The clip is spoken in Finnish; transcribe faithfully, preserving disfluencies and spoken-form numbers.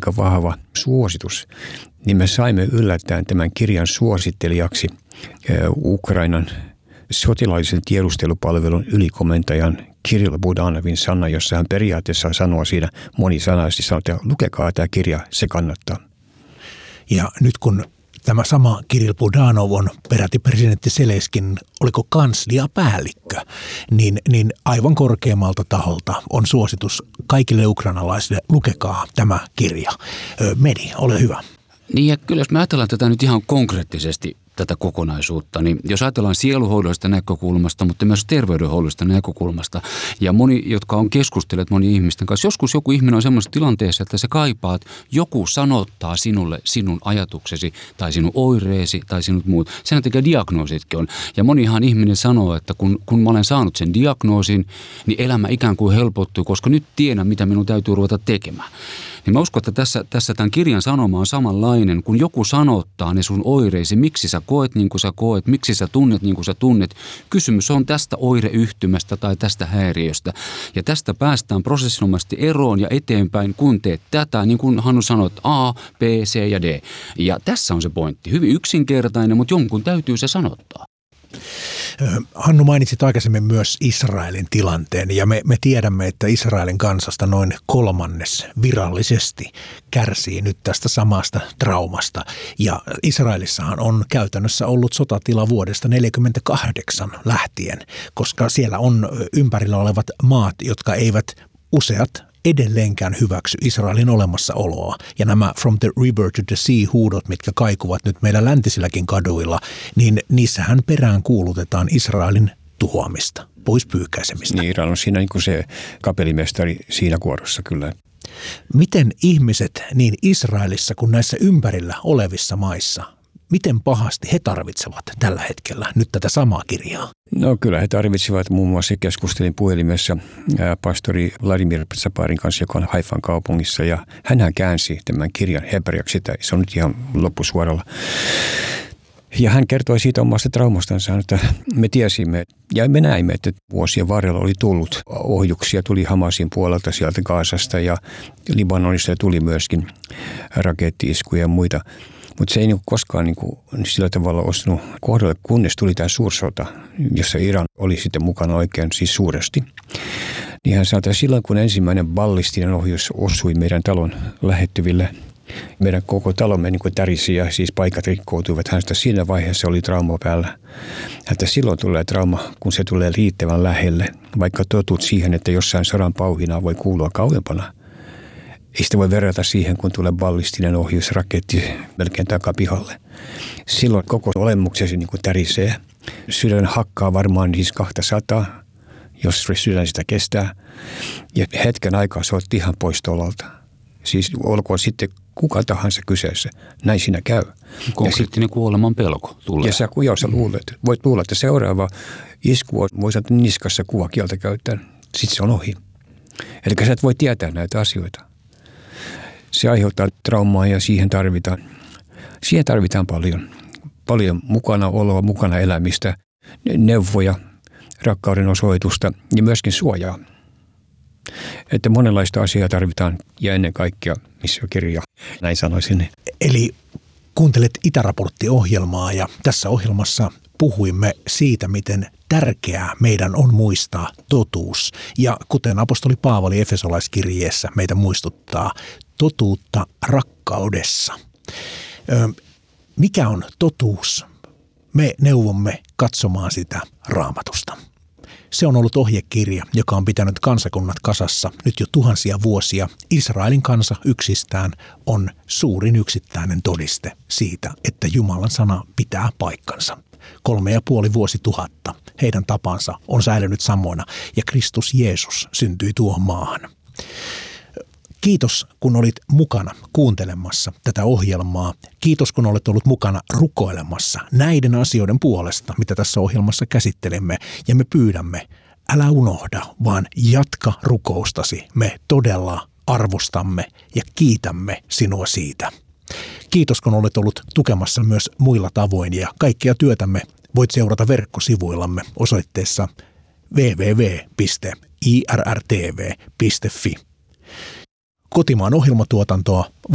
aika vahva suositus, niin me saimme yllättäen tämän kirjan suosittelijaksi Ukrainan sotilaallisen tiedustelupalvelun ylikomentajan Kirill Budanovin sana, jossa hän periaatteessa sanoo siinä monisanaisesti, sanoo, että lukekaa tämä kirja, se kannattaa. Ja nyt kun tämä sama Kirill Budanov on peräti presidentti Zelenskin, oliko kansliapäällikkö, niin, niin aivan korkeammalta taholta on suositus kaikille ukrainalaisille, lukekaa tämä kirja. Medi, ole hyvä. Niin ja kyllä jos me ajatellaan tätä nyt ihan konkreettisesti, tätä kokonaisuutta, niin jos ajatellaan sieluhoidollisesta näkökulmasta, mutta myös terveydenhoidollisesta näkökulmasta, ja moni, jotka on keskustelleet moni ihmisten kanssa, joskus joku ihminen on semmoisessa tilanteessa, että se kaipaa, että joku sanottaa sinulle sinun ajatuksesi, tai sinun oireesi, tai sinut muut. Sen takia diagnoositkin on. Ja monihan ihminen sanoo, että kun, kun mä olen saanut sen diagnoosin, niin elämä ikään kuin helpottuu, koska nyt tiedän, mitä minun täytyy ruveta tekemään. Niin mä uskon, että tässä, tässä tämän kirjan sanoma on samanlainen, kun joku sanottaa ne sun oireisi, miksi sä koet niin kuin sä koet, miksi sä tunnet niin kuin sä tunnet. Kysymys on tästä oireyhtymästä tai tästä häiriöstä. Ja tästä päästään prosessinomaisesti eroon ja eteenpäin, kun teet tätä, niin kuin Hannu sanoi, A, B, C ja D. Ja tässä on se pointti. Hyvin yksinkertainen, mutta jonkun täytyy se sanottaa. Hannu, mainitsit aikaisemmin myös Israelin tilanteen ja me, me tiedämme, että Israelin kansasta noin kolmannes virallisesti kärsii nyt tästä samasta traumasta. Ja Israelissahan on käytännössä ollut sotatila vuodesta tuhatyhdeksänsataaneljäkymmentäkahdeksan lähtien, koska siellä on ympärillä olevat maat, jotka eivät useat edelleenkään hyväksy Israelin olemassaoloa. Ja nämä From the River to the Sea -huudot, mitkä kaikuvat nyt meidän läntisilläkin kaduilla, niin niissähän perään kuulutetaan Israelin tuhoamista, pois pyyhkäisemistä. Niin, Iran on siinä niin kuin se kapellimestari siinä kuorossa kyllä. Miten ihmiset niin Israelissa kuin näissä ympärillä olevissa maissa, miten pahasti he tarvitsevat tällä hetkellä nyt tätä samaa kirjaa? No kyllä he tarvitsivat, muun muassa keskustelin puhelimessa ää, pastori Vladimir Zaparin kanssa, joka on Haifan kaupungissa, ja hänhän käänsi tämän kirjan hebreaksi, se on nyt ihan loppusuoralla. Ja hän kertoi siitä omasta traumastansa, että me tiesimme ja me näimme, että vuosien varrella oli tullut ohjuksia, tuli Hamasin puolelta sieltä Gazasta ja Libanonista tuli myöskin rakettiiskuja ja muita. Mutta se ei niinku koskaan niinku sillä tavalla ostunut kohdalle, kunnes tuli tämä suursota, jossa Iran oli sitten mukana oikein siis suuresti. Niin hän sanoi, että silloin kun ensimmäinen ballistinen ohjus osui meidän talon lähettyville, meidän koko talomme niin kuin tärisi ja siis paikat rikkoutuivat. Hänestä siinä vaiheessa oli trauma päällä. Että silloin tulee trauma, kun se tulee riittävän lähelle, vaikka totut siihen, että jossain sodan pauhinaa voi kuulua kauempana. Ei sitä voi verrata siihen, kun tulee ballistinen ohjus, raketti melkein takapihalle. Silloin koko olemuksesi niin kuin tärisee. Sydän hakkaa varmaan siis kaksisataa, jos sydän sitä kestää. Ja hetken aikaa sä oot ihan pois tolalta. Siis olkoon sitten kuka tahansa kyseessä. Näin siinä käy. Konkreettinen kuoleman pelko tulee. Ja sä, jos sä luulet, voit luulla, että seuraava isku on, voi sanoa niskassa kuvakieltä käyttäen. Sitten se on ohi. Eli sä et voi tietää näitä asioita. Se aiheuttaa traumaa ja siihen tarvitaan, siihen tarvitaan paljon. Paljon mukana oloa, mukana elämistä, neuvoja, rakkauden osoitusta ja myöskin suojaa. Että monenlaista asiaa tarvitaan ja ennen kaikkea missiokirja, näin sanoisin. Eli kuuntelet Itäraportti-ohjelmaa ja tässä ohjelmassa puhuimme siitä, miten tärkeää meidän on muistaa totuus. Ja kuten apostoli Paavali Efesolaiskirjeessä meitä muistuttaa, totuutta rakkaudessa. Ö, mikä on totuus? Me neuvomme katsomaan sitä Raamatusta. Se on ollut ohjekirja, joka on pitänyt kansakunnat kasassa nyt jo tuhansia vuosia. Israelin kansa yksistään on suurin yksittäinen todiste siitä, että Jumalan sana pitää paikkansa. Kolme ja puoli vuosituhatta heidän tapansa on säilynyt samoina ja Kristus Jeesus syntyi tuohon maahan. Kiitos, kun olit mukana kuuntelemassa tätä ohjelmaa. Kiitos, kun olet ollut mukana rukoilemassa näiden asioiden puolesta, mitä tässä ohjelmassa käsittelemme. Ja me pyydämme, älä unohda, vaan jatka rukoustasi. Me todella arvostamme ja kiitämme sinua siitä. Kiitos, kun olet ollut tukemassa myös muilla tavoin ja kaikkia työtämme voit seurata verkkosivuillamme osoitteessa double-u double-u double-u piste i r r t v piste f i. Kotimaan ohjelmatuotantoa